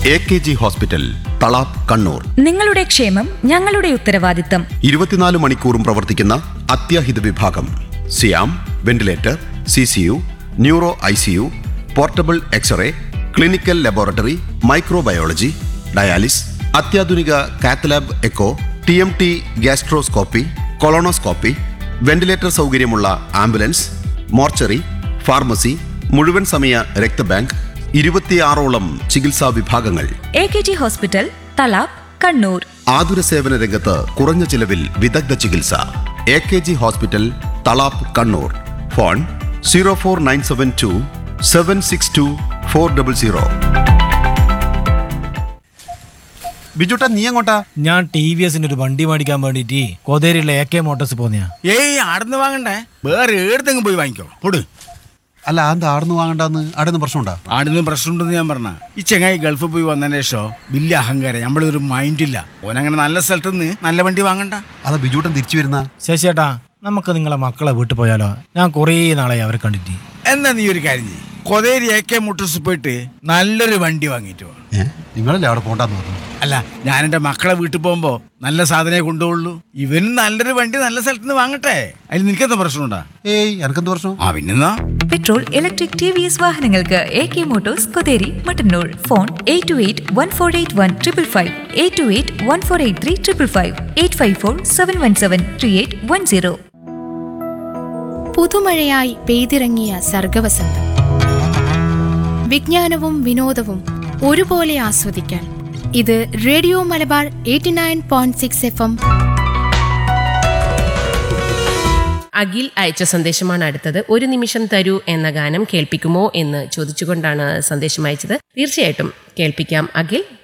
AKG hospital, Thalap, Kannur. നിങ്ങളുടെ ക്ഷേമം ഞങ്ങളുടെ ഉത്തരവാദിത്തം. 24 മണിക്കൂറും പ്രവർത്തിക്കുന്ന അത്യാഹിത വിഭാഗം. സിയാം, ventilator, CCU, neuro ICU, portable x-ray, clinical laboratory, microbiology, dialysis, അത്യാധുനിക cath lab echo, TMT gastroscopy, colonoscopy, ventilator സൗകര്യമുള്ള ആംബുലൻസ്, മോർച്ചറി, ഫാർമസി, മുഴുവൻ സമയ രക്തബാങ്ക്, 26ഓളം ചികിത്സാ വിഭാഗങ്ങൾ. AKG hospital, Thalap, Kannur. ആതുര സേവന രംഗത്ത് കുറഞ്ഞ ചിലവിൽ വിദഗ്ധ ചികിത്സ. AKG hospital, Thalap, Kannur. Phone 04972 762 400. ബിജുട്ടാ, നീ എങ്ങോട്ടാ? ഞാൻ TVSന്റെ ഒരു വണ്ടി മേടിക്കാൻ വേണ്ടിട്ട് കോതേരിയിലെ AK മോട്ടോഴ്സ് പോന്നെയാ. ഏയ്, ആടുന്ന് വാങ്ങണ്ടേ, വേറെ ഏടത്തെങ്കിലും പോയി വാങ്ങിക്കോ. പൊട്. അല്ല, അത് ആടുന്ന് വാങ്ങണ്ടെന്ന് ആടുന്ന് പ്രശ്നമുണ്ടാ? ആടുന്ന് പ്രശ്നമുണ്ടെന്ന് ഞാൻ പറഞ്ഞ. ഈ ചെങ്ങായി ഗൾഫിൽ പോയി വന്നതിന് ശേഷം വലിയ അഹങ്കാരം, നമ്മളൊരു മൈൻഡില്ല. ഓനങ്ങനെ നല്ല സ്ഥലത്ത് നിന്ന് നല്ല വണ്ടി വാങ്ങണ്ട. അതാ ബിജുട്ടൻ തിരിച്ചു വരുന്ന. ശശിയേട്ടാ, നമുക്ക് നിങ്ങളെ മക്കളെ വീട്ടിൽ പോയാലോ? ഞാൻ കുറേ നാളായി അവരെ കണ്ടിട്ട്. എന്നാ നീ ഒരു കാര്യം ചെയ്യ്, കൊതേരി AK മോട്ടോഴ്സ് പോയിട്ട് നല്ലൊരു വണ്ടി വാങ്ങിയിട്ട് വാ. നിങ്ങളല്ലേ അവിടെ പോണ്ടെന്ന് പറഞ്ഞു? അല്ല, ഞാൻ എൻ്റെ മക്കളെ വീട്ടിൽ പോകുമ്പോ നല്ല സാധനമേ കൊണ്ടുപോകുള്ളൂ. ഇവനും നല്ലൊരു വണ്ടി നല്ല സ്ഥലത്ത് നിന്ന് വാങ്ങട്ടെ. അതിൽ നിനക്കെന്താ പ്രശ്നമുണ്ടാ? ഏയ്, എനക്കെന്ത് പ്രശ്നം? പിന്നെന്നാ, പെട്രോൾ, ഇലക്ട്രിക്, TVS വാഹനങ്ങൾക്ക് AK Motors, Kotheri, Mattannur. Phone 8281481555, 8281483555, 8547173810. പുതുമഴയായി പെയ്തിറങ്ങിയ സർഗവസന്തം. വിജ്ഞാനവും വിനോദവും ഒരുപോലെ ആസ്വദിക്കാൻ ഇത് റേഡിയോ മലബാർ 89.6 FM. അഖിൽ അയച്ച സന്ദേശമാണ് അടുത്തത്. ഒരു നിമിഷം തരൂ എന്ന ഗാനം കേൾപ്പിക്കുമോ എന്ന് ചോദിച്ചുകൊണ്ടാണ് സന്ദേശം അയച്ചത്. തീർച്ചയായിട്ടും കേൾപ്പിക്കാം അഖിൽ.